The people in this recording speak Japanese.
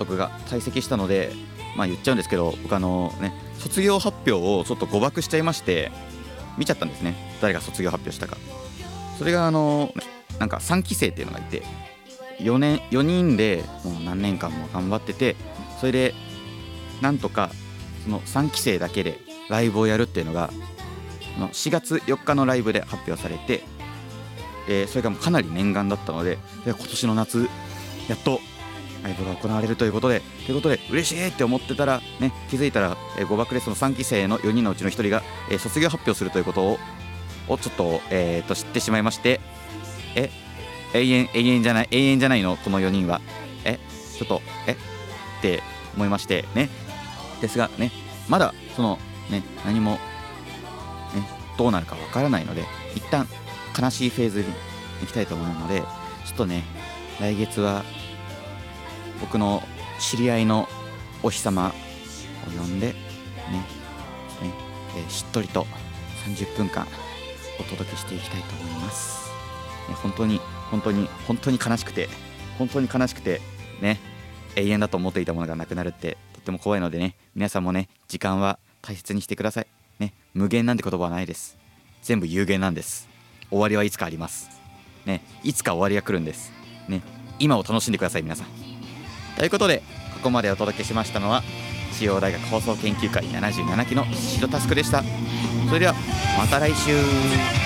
督が退席したので、言っちゃうんですけど、僕卒業発表をちょっと誤爆しちゃいまして、見ちゃったんですね、誰が卒業発表したか。それがなんか3期生っていうのがいて、4人でもう何年間も頑張ってて、それでなんとかその3期生だけでライブをやるっていうのが4月4日のライブで発表されて、それがもうかなり念願だったので、今年の夏やっとライブが行われるということで嬉しいって思ってたらね、気づいたら誤爆でその3期生の4人のうちの1人が卒業発表するということをちょっと知ってしまいまして、永遠じゃないのこの4人はちょっとって思いましてね。ですがね、まだそのね何もねどうなるかわからないので、一旦悲しいフェーズに行きたいと思うので、ちょっとね来月は僕の知り合いのお日様を呼んでしっとりと30分間お届けしていきたいと思います。本当に悲しくてね、永遠だと思っていたものがなくなるってとっても怖いのでね、皆さんもね時間は大切にしてくださいね。無限なんて言葉はないです。全部有限なんです。終わりはいつかありますね。いつか終わりが来るんですね。今を楽しんでください皆さん。ということで、ここまでお届けしましたのは中央大学放送研究会77期の宍戸佑でした。それではまた来週。